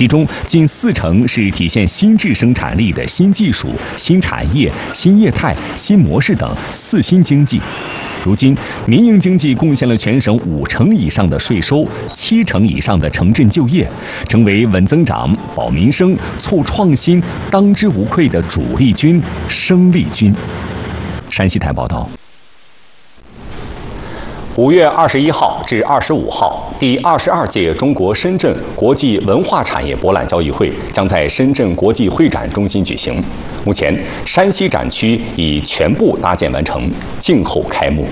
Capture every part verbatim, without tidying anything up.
其中近四成是体现新质生产力的新技术、新产业、新业态、新模式等四新经济。如今，民营经济贡献了全省五成以上的税收，七成以上的城镇就业，成为稳增长、保民生、促创新、当之无愧的主力军、生力军。山西台报道。五月二十一号至二十五号，第二十二届中国深圳国际文化产业博览交易会将在深圳国际会展中心举行。目前，山西展区已全部搭建完成，静候开幕。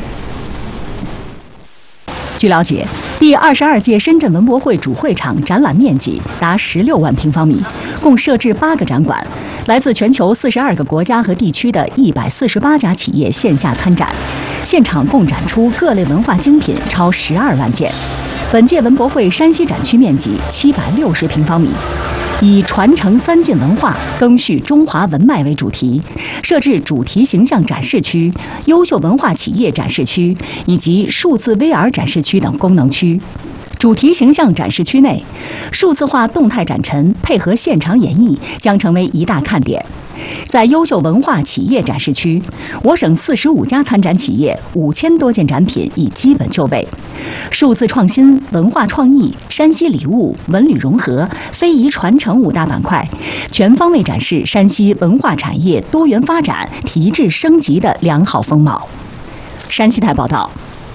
据了解，第二十二届深圳文博会主会场展览面积达十六万平方米，共设置八个展馆，来自全球四十二个国家和地区的一百四十八家企业线下参展，现场共展出各类文化精品超十二万件。本届文博会山西展区面积七百六十平方米，以传承三晋文化、赓续中华文脉为主题，设置主题形象展示区、优秀文化企业展示区以及数字 V R 展示区等功能区。主题形象展示区内，数字化动态展陈配合现场演绎将成为一大看点。在优秀文化企业展示区，我省四十五家参展企业五千多件展品已基本就位。数字创新、文化创意、山西礼物、文旅融合、非遗传承五大板块，全方位展示山西文化产业多元发展、提质升级的良好风貌。山西台报道。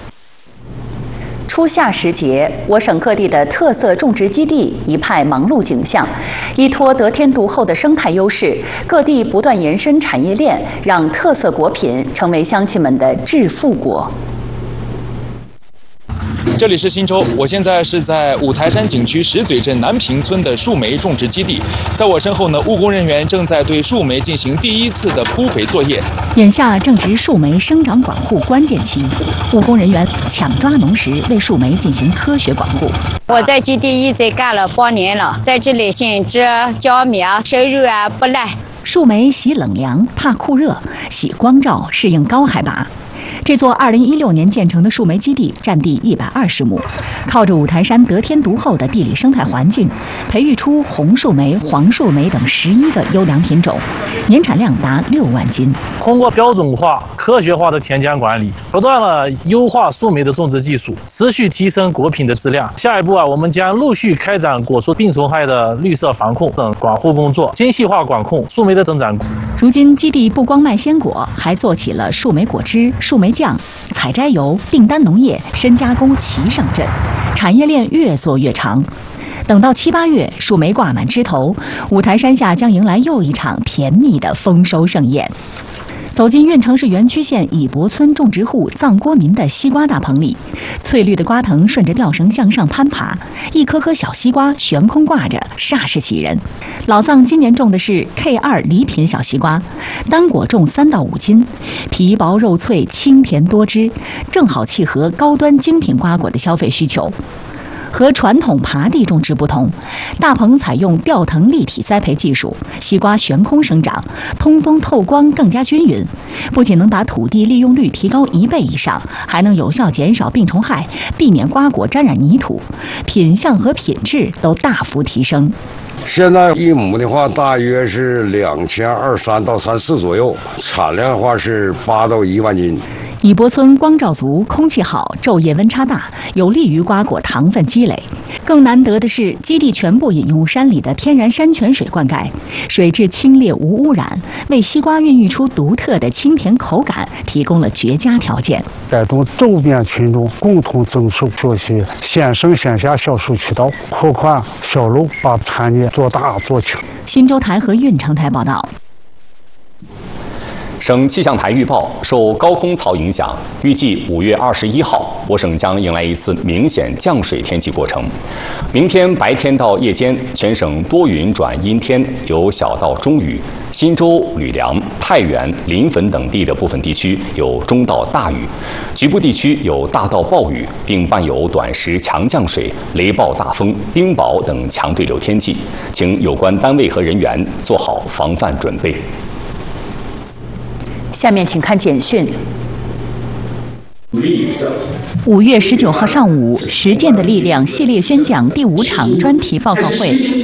初夏时节，我省各地的特色种植基地一派忙碌景象。依托得天独厚的生态优势，各地不断延伸产业链，让特色果品成为乡亲们的致富果。 这里是忻州，我现在是在五台山景区石嘴镇南坪村的树莓种植基地。在我身后呢，务工人员正在对树莓进行第一次的铺肥作业。 眼下正值树莓生长管护关键期，务工人员抢抓农时，为树莓进行科学管护。 我在基地一直干了八年了，在这里种植浇苗，收入啊不赖。 树莓喜冷凉，怕酷热，喜光照，适应高海拔。这座二零一六年建成的树莓基地占地一百二十亩，靠着五台山得天独厚的地理生态环境，培育出红树莓、黄树莓等十一个优良品种，年产量达六万斤。 通过标准化、科学化的田间管理，不断了优化树莓的种植技术，持续提升果品的质量。下一步啊，我们将陆续开展果树病虫害的绿色防控等管护工作，精细化管控树莓的增长。 如今，基地不光卖鲜果，还做起了树莓果汁、树莓酱、采摘油、订单农业、深加工齐上阵，产业链越做越长。等到七八月，树莓挂满枝头，五台山下将迎来又一场甜蜜的丰收盛宴。走进运城市园区县乙伯村种植户藏郭民的西瓜大棚里，翠绿的瓜藤顺着吊绳向上攀爬，一颗颗小西瓜悬空挂着，煞是喜人。老藏今年种的是 K 二 礼品小西瓜，单果重三到五斤，皮薄肉脆，清甜多汁，正好契合高端精品瓜果的消费需求。和传统耙地种植不同，大棚采用吊藤立体栽培技术，西瓜悬空生长，通风透光更加均匀，不仅能把土地利用率提高一倍以上，还能有效减少病虫害，避免瓜果沾染泥土，品相和品质都大幅提升。 现在一亩的话，大约是两千二三到三四左右，产量的话是八到一万斤。 乙伯村光照足，空气好，昼夜温差大，有利于瓜果糖分积累。更难得的是，基地全部引用山里的天然山泉水灌溉，水质清冽无污染，为西瓜孕育出独特的清甜口感提供了绝佳条件。 带动周边群众共同增收，学习线上线下销售渠道，扩宽销路，把产业做大做强。 忻州台和运城台报道。 省气象台预报，受高空槽影响，预计五月二十一号，我省将迎来一次明显降水天气过程。明天白天到夜间，全省多云转阴天，有小到中雨。忻州、吕梁、太原、临汾等地的部分地区有中到大雨，局部地区有大到暴雨，并伴有短时强降水、雷暴大风、冰雹等强对流天气，请有关单位和人员做好防范准备。 下面请看简讯。 五月十九号上午，实践的力量系列宣讲第五场专题报告会